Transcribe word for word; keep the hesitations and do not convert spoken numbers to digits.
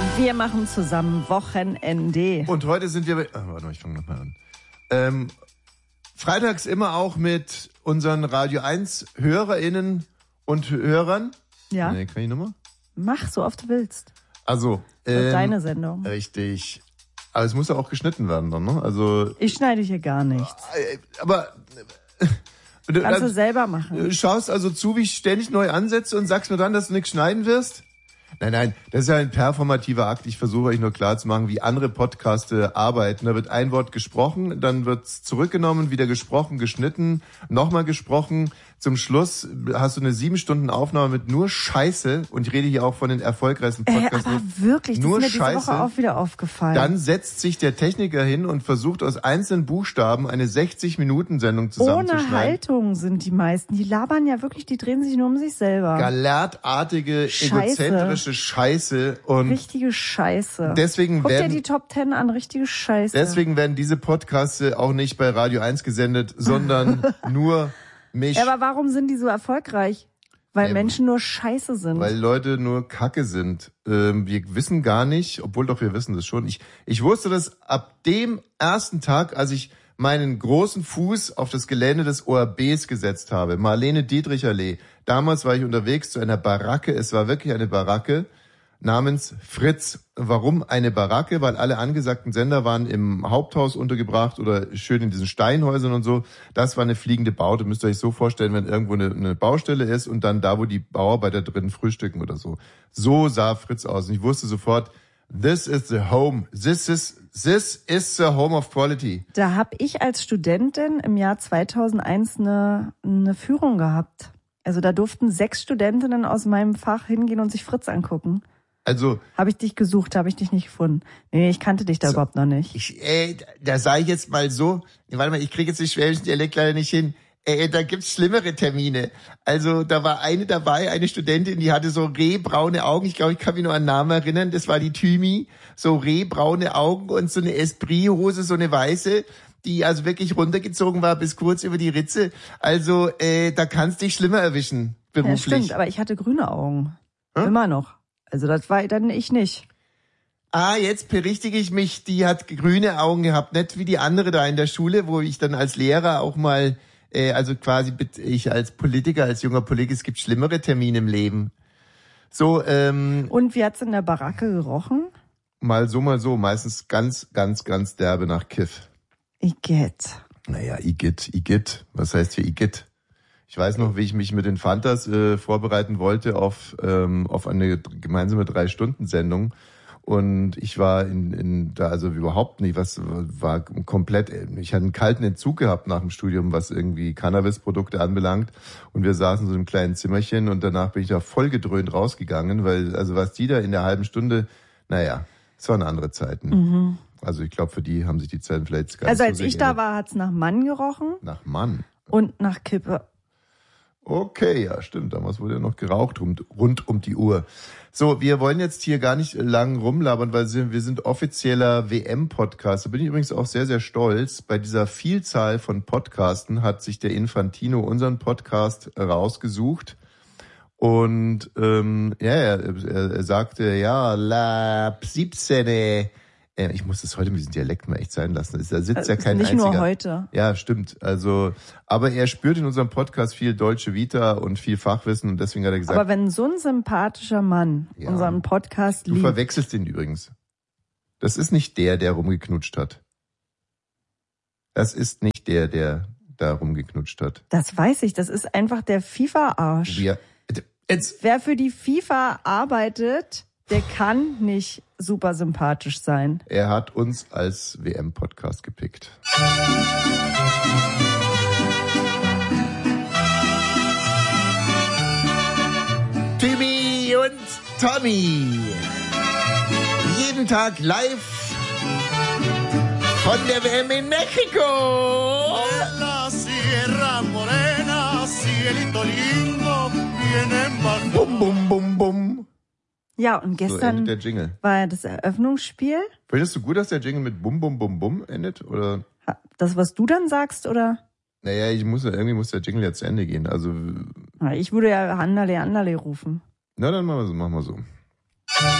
Wir machen zusammen Wochenende. Und heute sind wir... Ah, warte mal, ich fange nochmal an. Ähm, freitags immer auch mit unseren Radio eins HörerInnen und Hörern. Ja. Nee, kann ich nochmal? Mach, so oft du willst. Also... Ähm, deine Sendung. Richtig. Aber es muss ja auch geschnitten werden dann, ne? Also... Ich schneide hier gar nichts. Aber... Du, Kannst du selber machen. Schaust also zu, wie ich ständig neu ansetze und sagst mir dann, dass du nichts schneiden wirst? Nein, nein, das ist ja ein performativer Akt. Ich versuche euch nur klarzumachen, wie andere Podcaste arbeiten. Da wird ein Wort gesprochen, dann wird's zurückgenommen, wieder gesprochen, geschnitten, nochmal gesprochen. Zum Schluss hast du eine sieben Stunden Aufnahme mit nur Scheiße. Und ich rede hier auch von den erfolgreichsten Podcasts. Äh, aber wirklich, das nur ist mir Scheiße. diese Woche auch wieder aufgefallen. Dann setzt sich der Techniker hin und versucht aus einzelnen Buchstaben eine sechzig-Minuten-Sendung zusammenzuschneiden. Ohne Haltung sind die meisten. Die labern ja wirklich, die drehen sich nur um sich selber. Galertartige, Scheiße. egozentrische Scheiße. Und richtige Scheiße. Deswegen Guck werden, dir die Top Ten an, richtige Scheiße. Deswegen werden diese Podcasts auch nicht bei Radio eins gesendet, sondern nur mich. Ja, aber warum sind die so erfolgreich? Weil ähm, Menschen nur Scheiße sind. Weil Leute nur Kacke sind. Ähm, wir wissen gar nicht, obwohl doch wir wissen das schon. Ich, ich wusste das ab dem ersten Tag, als ich meinen großen Fuß auf das Gelände des O R Bs gesetzt habe. Marlene Dietrich-Allee. Damals war ich unterwegs zu einer Baracke. Es war wirklich eine Baracke namens Fritz. Warum eine Baracke? Weil alle angesagten Sender waren im Haupthaus untergebracht oder schön in diesen Steinhäusern und so. Das war eine fliegende Baute. Müsst ihr euch so vorstellen, wenn irgendwo eine, eine Baustelle ist und dann da, wo die Bauarbeiter drin frühstücken oder so. So sah Fritz aus. Und ich wusste sofort, this is the home. This is, this is the home of quality. Da habe ich als Studentin im Jahr zweitausendeins eine, eine Führung gehabt. Also da durften sechs Studentinnen aus meinem Fach hingehen und sich Fritz angucken. Also habe ich dich gesucht, habe ich dich nicht gefunden. Nee, ich kannte dich da so, überhaupt noch nicht. Ich, äh, da sage ich jetzt mal so, warte mal, ich kriege jetzt den schwäbischen Dialekt leider nicht hin. Äh, da gibt's schlimmere Termine. Also da war eine dabei, eine Studentin, die hatte so rehbraune Augen. Ich glaube, ich kann mich nur an den Namen erinnern. Das war die Thymi. So rehbraune Augen und so eine Esprit-Hose, so eine weiße, die also wirklich runtergezogen war bis kurz über die Ritze. Also äh, da kannst dich schlimmer erwischen, beruflich. Ja, stimmt, aber ich hatte grüne Augen. Hm? Immer noch. Also das war dann ich nicht. Ah, jetzt berichtige ich mich, die hat grüne Augen gehabt, nicht wie die andere da in der Schule, wo ich dann als Lehrer auch mal, äh, also quasi ich als Politiker, als junger Politiker, es gibt schlimmere Termine im Leben. So, ähm... Und wie hat's in der Baracke gerochen? Mal so, mal so, meistens ganz, ganz, ganz derbe nach Kiff. Igitt. Naja, Igitt, Igitt, was heißt hier Igitt? Ich weiß noch, wie ich mich mit den Fantas äh, vorbereiten wollte auf ähm, auf eine gemeinsame Drei-Stunden-Sendung. Und ich war in, in da also überhaupt nicht, was war komplett, ich hatte einen kalten Entzug gehabt nach dem Studium, was irgendwie Cannabis-Produkte anbelangt. Und wir saßen so in einem kleinen Zimmerchen und danach bin ich da voll gedröhnt rausgegangen, weil also was die da in der halben Stunde, naja, es waren andere Zeiten. Mhm. Also ich glaube, für die haben sich die Zeiten vielleicht gar Also nicht als so ich geändert. da war, hat's nach Mann gerochen. Nach Mann? Und nach Kippe. Okay, ja, stimmt. Damals wurde ja noch geraucht rund, rund um die Uhr. So, wir wollen jetzt hier gar nicht lang rumlabern, weil wir sind offizieller W M-Podcast. Da bin ich übrigens auch sehr, sehr stolz. Bei dieser Vielzahl von Podcasten hat sich der Infantino unseren Podcast rausgesucht. Und ähm, ja, er, er sagte, ja, la siebzehn. Ich muss das heute mit diesem Dialekt mal echt sein lassen. Da sitzt ja kein Nicht einziger. nur heute. Ja, stimmt. Also, aber er spürt in unserem Podcast viel deutsche Vita und viel Fachwissen und deswegen hat er gesagt. Aber wenn so ein sympathischer Mann ja, unseren Podcast liebt. Du verwechselst ihn übrigens. Das ist nicht der, der rumgeknutscht hat. Das ist nicht der, der da rumgeknutscht hat. Das weiß ich. Das ist einfach der FIFA-Arsch. Wir, jetzt. Wer für die FIFA arbeitet, der kann nicht super sympathisch sein. Er hat uns als W M-Podcast gepickt. Timmy und Tommy. Jeden Tag live von der W M in Mexiko. Bum, bum, bum, bum. Ja, und gestern so der Jingle. war ja das Eröffnungsspiel. Findest du gut, dass der Jingle mit Bum, Bum, Bum, Bum endet? Oder? Das, was du dann sagst, oder? Naja, ich muss, irgendwie muss der Jingle ja zu Ende gehen. Also Ich würde ja Andale, Andale rufen. Na, dann machen wir so, machen wir so.